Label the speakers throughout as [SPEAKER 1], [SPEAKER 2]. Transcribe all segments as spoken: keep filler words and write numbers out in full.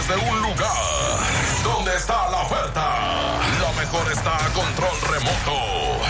[SPEAKER 1] de un lugar donde está la oferta. Lo mejor está a control remoto.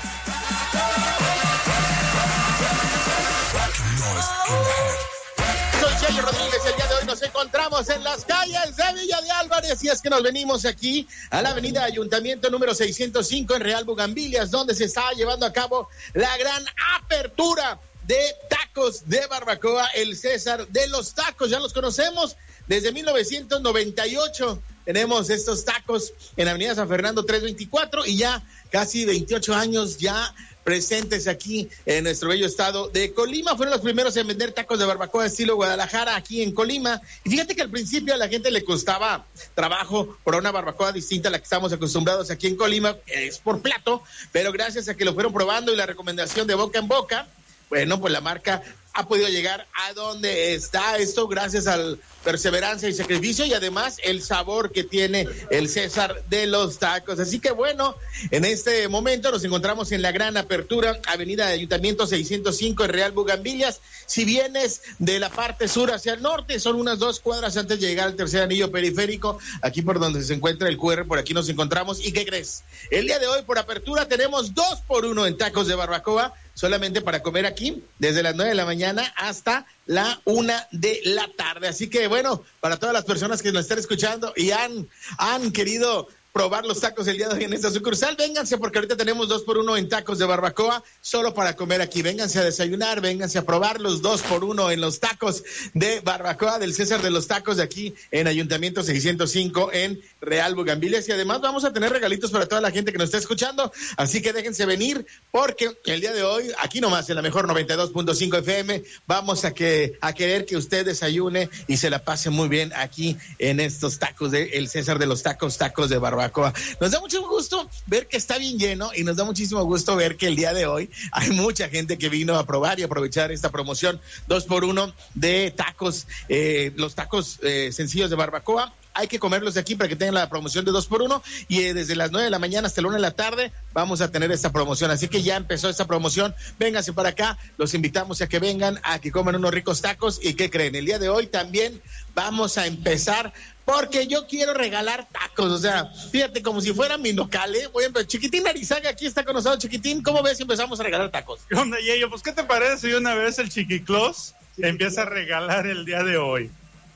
[SPEAKER 2] Soy Sergio Rodríguez y el día de hoy nos encontramos en las calles de Villa de Álvarez y es que nos venimos aquí a la avenida Ayuntamiento número seiscientos cinco en Real Bugambilias, donde se está llevando a cabo la gran apertura de tacos de barbacoa, el César de los Tacos. Ya los conocemos desde mil novecientos noventa y ocho. Tenemos estos tacos en Avenida San Fernando trescientos veinticuatro y ya casi veintiocho años ya presentes aquí en nuestro bello estado de Colima. Fueron los primeros en vender tacos de barbacoa estilo Guadalajara aquí en Colima. Y fíjate que al principio a la gente le costaba trabajo por una barbacoa distinta a la que estamos acostumbrados aquí en Colima. Es por plato, pero gracias a que lo fueron probando y la recomendación de boca en boca, bueno, pues la marca ha podido llegar a donde está. Esto gracias a la perseverancia y sacrificio y además el sabor que tiene el César de los Tacos. Así que bueno, en este momento nos encontramos en la gran apertura, avenida de Ayuntamiento seiscientos cinco en Real Bugambilias. Si vienes de la parte sur hacia el norte, son unas dos cuadras antes de llegar al tercer anillo periférico, aquí por donde se encuentra el cu erre, por aquí nos encontramos. ¿Y qué crees? El día de hoy por apertura tenemos dos por uno en tacos de barbacoa, solamente para comer aquí desde las nueve de la mañana hasta la una de la tarde. Así que bueno, para todas las personas que nos están escuchando y han, han querido probar los tacos el día de hoy en esta sucursal, vénganse porque ahorita tenemos dos por uno en tacos de barbacoa, solo para comer aquí. Vénganse a desayunar, vénganse a probar los dos por uno en los tacos de barbacoa del César de los Tacos de aquí en Ayuntamiento seiscientos cinco en Real Bugambilias. Y además vamos a tener regalitos para toda la gente que nos está escuchando, así que déjense venir porque el día de hoy, aquí nomás en la mejor noventa y dos punto cinco F M, vamos a que a querer que usted desayune y se la pase muy bien aquí en estos tacos de el César de los Tacos, tacos de barbacoa. Nos da mucho gusto ver que está bien lleno y nos da muchísimo gusto ver que el día de hoy hay mucha gente que vino a probar y aprovechar esta promoción dos por uno de tacos, eh, los tacos eh, sencillos de barbacoa. Hay que comerlos de aquí para que tengan la promoción de dos por uno y eh, desde las nueve de la mañana hasta la una de la tarde vamos a tener esta promoción. Así que ya empezó esta promoción. Vénganse para acá. Los invitamos a que vengan, a que coman unos ricos tacos. ¿Y qué creen? El día de hoy también vamos a empezar porque yo quiero regalar tacos. O sea, fíjate, como si fuera mi local, ¿eh? Voy a empezar. Chiquitín Arizaga aquí está con nosotros. Chiquitín, ¿cómo ves si empezamos a regalar tacos?
[SPEAKER 3] ¿Qué onda, Yeyo? Pues, ¿qué te parece si una vez el Chiquiclós empieza a regalar el día de hoy?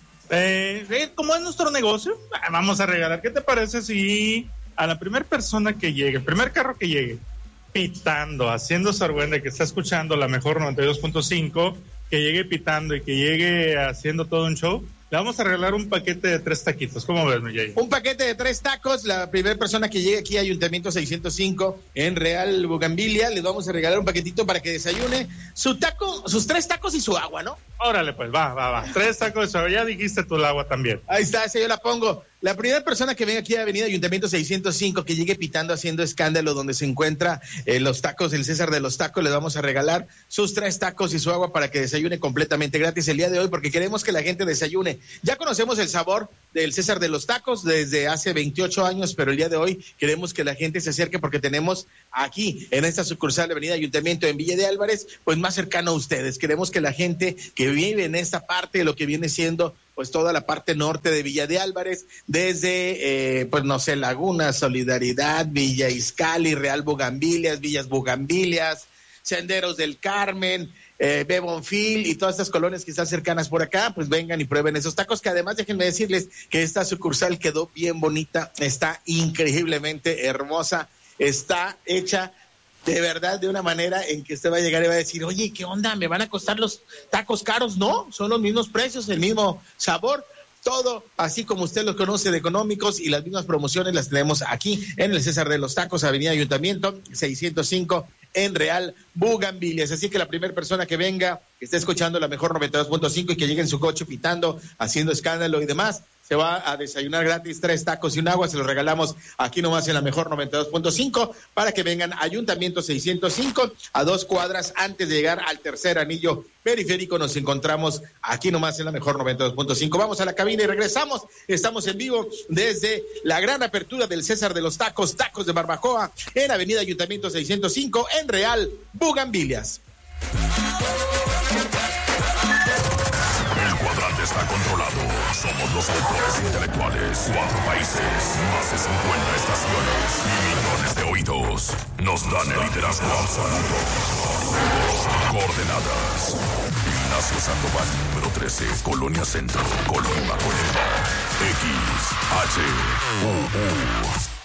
[SPEAKER 3] Eh, eh, como es nuestro negocio, vamos a regalar. ¿Qué te parece si a la primera persona que llegue, el primer carro que llegue, pitando, haciendo sargüende, que está escuchando la mejor noventa y dos punto cinco, que llegue pitando y que llegue haciendo todo un show, le vamos a regalar un paquete de tres taquitos? ¿Cómo ves, Miguel?
[SPEAKER 2] Un paquete de tres tacos. La primera persona que llegue aquí a Ayuntamiento seiscientos cinco en Real Bugambilia, les vamos a regalar un paquetito para que desayune su taco, sus tres tacos y su agua, ¿no?
[SPEAKER 3] Órale, pues, va, va, va. Tres tacos, ya dijiste tú el agua también.
[SPEAKER 2] Ahí está, esa yo la pongo. La primera persona que venga aquí a Avenida Ayuntamiento seiscientos cinco, que llegue pitando, haciendo escándalo, donde se encuentra eh, los tacos, el César de los Tacos, les vamos a regalar sus tres tacos y su agua para que desayune completamente gratis el día de hoy, porque queremos que la gente desayune. Ya conocemos el sabor del César de los Tacos desde hace veintiocho años, pero el día de hoy queremos que la gente se acerque porque tenemos aquí, en esta sucursal de Avenida Ayuntamiento en Villa de Álvarez, pues más cercano a ustedes. Queremos que la gente que vive en esta parte de lo que viene siendo pues toda la parte norte de Villa de Álvarez, desde, eh, pues no sé, Laguna, Solidaridad, Villa Izcalli, Real Bugambilias, Villas Bugambilias, Senderos del Carmen, eh, Bebonfil y todas estas colonias que están cercanas por acá, pues vengan y prueben esos tacos, que además déjenme decirles que esta sucursal quedó bien bonita, está increíblemente hermosa, está hecha de verdad de una manera en que usted va a llegar y va a decir, oye, ¿qué onda? ¿Me van a costar los tacos caros? No, son los mismos precios, el mismo sabor, todo así como usted los conoce de económicos, y las mismas promociones las tenemos aquí en el César de los Tacos, Avenida Ayuntamiento seiscientos cinco en Real Bugambilias. Así que la primera persona que venga, que esté escuchando la mejor noventa y dos punto cinco y que llegue en su coche pitando, haciendo escándalo y demás, se va a desayunar gratis tres tacos y un agua. Se los regalamos aquí nomás en la mejor noventa y dos punto cinco para que vengan a Ayuntamiento seiscientos cinco, a dos cuadras antes de llegar al tercer anillo periférico. Nos encontramos aquí nomás en la mejor noventa y dos punto cinco. Vamos a la cabina y regresamos. Estamos en vivo desde la gran apertura del César de los Tacos, tacos de barbacoa, en Avenida Ayuntamiento seiscientos cinco en Real Bugambilias.
[SPEAKER 1] El cuadrante está controlado. otro lado, somos los autores intelectuales. Cuatro países, más de cincuenta estaciones y millones de oídos nos dan el liderazgo absoluto. Coordenadas: Ignacio Sandoval, número trece, Colonia Centro, Colima, Colima. X, H, U, U.